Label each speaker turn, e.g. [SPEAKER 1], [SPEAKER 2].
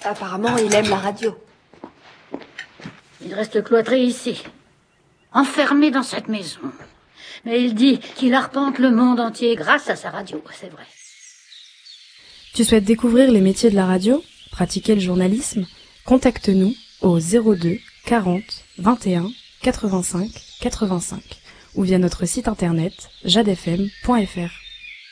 [SPEAKER 1] Apparemment, il aime la radio.
[SPEAKER 2] Il reste cloîtré ici, enfermé dans cette maison. Mais il dit qu'il arpente le monde entier grâce à sa radio, c'est vrai.
[SPEAKER 3] Tu souhaites découvrir les métiers de la radio, pratiquer le journalisme? Contacte-nous au 02 40 21 85 85 ou via notre site internet jadefm.fr.